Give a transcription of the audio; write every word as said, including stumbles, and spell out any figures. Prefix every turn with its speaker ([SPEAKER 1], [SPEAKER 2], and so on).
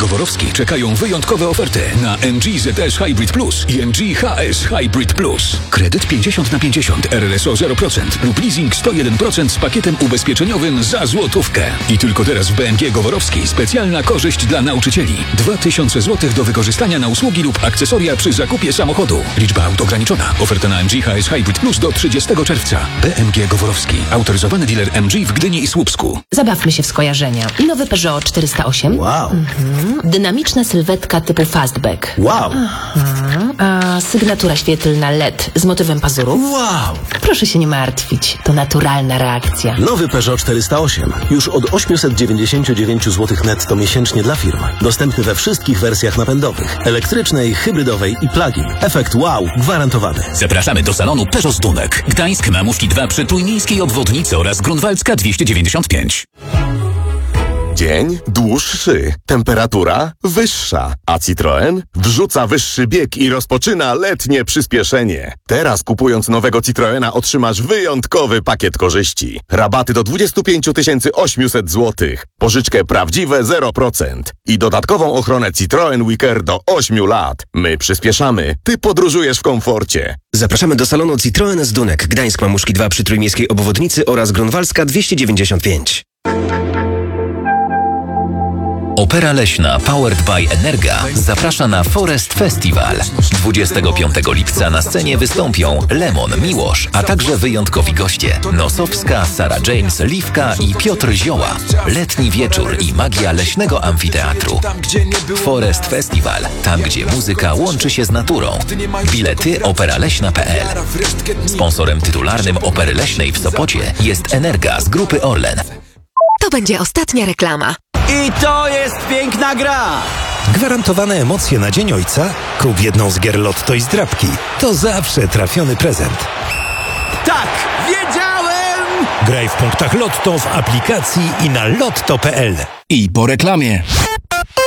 [SPEAKER 1] Goworowski czekają wyjątkowe oferty na M G Z S Hybrid Plus i M G H S Hybrid Plus. Kredyt pięćdziesiąt na pięćdziesiąt, R R S O zero procent lub leasing sto jeden procent z pakietem ubezpieczeniowym za złotówkę. I tylko teraz w B M G Goworowski specjalna korzyść dla nauczycieli. dwa tysiące złotych do wykorzystania na usługi lub akcesoria przy zakupie samochodu. Liczba aut ograniczona. Oferta na M G H S Hybrid Plus do trzydziestego czerwca. B M G Goworowski. Autoryzowany dealer M G w Gdyni i Słupsku.
[SPEAKER 2] Zabawmy się w skojarzenia. Nowy Peugeot czterysta osiem.
[SPEAKER 3] Wow.
[SPEAKER 2] Mhm. Dynamiczna sylwetka typu fastback.
[SPEAKER 3] Wow.
[SPEAKER 2] Mhm. A sygnatura świetlna L E D z motywem pazurów.
[SPEAKER 3] Wow.
[SPEAKER 2] Proszę się nie martwić. To naturalna reakcja.
[SPEAKER 3] Nowy Peugeot czterysta osiem. Już od osiemset dziewięćdziesiąt dziewięć złotych netto miesięcznie dla firm. Dostępny we wszystkich wersjach napędowych. Elektrycznej, hybrydowej i plug-in. Efekt wow gwarantowany.
[SPEAKER 4] Zapraszamy do salonu Peugeot Zdunek. Gdańsk, Mamówki dwa przy Trójmiejskiej obwodnicy oraz Grunwaldzka dwieście dziewięćdziesiąt pięć.
[SPEAKER 5] Dzień dłuższy, temperatura wyższa, a Citroen wrzuca wyższy bieg i rozpoczyna letnie przyspieszenie. Teraz kupując nowego Citroena otrzymasz wyjątkowy pakiet korzyści. Rabaty do dwadzieścia pięć tysięcy osiemset złotych, pożyczkę prawdziwe zero procent i dodatkową ochronę Citroen Wicker do ośmiu lat. My przyspieszamy, ty podróżujesz w komforcie.
[SPEAKER 6] Zapraszamy do salonu Citroen Zdunek, Gdańsk, Mamушki dwa przy Trójmiejskiej obwodnicy oraz Grunwaldzka dwieście dziewięćdziesiąt pięć.
[SPEAKER 4] Opera Leśna Powered by Energa zaprasza na Forest Festival. dwudziestego piątego lipca na scenie wystąpią Lemon, Miłosz, a także wyjątkowi goście Nosowska, Sarah James, Liwka i Piotr Zioła. Letni wieczór i magia leśnego amfiteatru. Forest Festival, tam gdzie muzyka łączy się z naturą. Bilety operaleśna kropka p l. Sponsorem tytularnym Opery Leśnej w Sopocie jest Energa z Grupy Orlen.
[SPEAKER 7] To będzie ostatnia reklama.
[SPEAKER 8] I to jest piękna gra!
[SPEAKER 9] Gwarantowane emocje na Dzień Ojca? Kup jedną z gier Lotto i zdrabki. To zawsze trafiony prezent.
[SPEAKER 8] Tak! Wiedziałem!
[SPEAKER 9] Graj w punktach Lotto w aplikacji i na lotto kropka p l.
[SPEAKER 10] I po reklamie.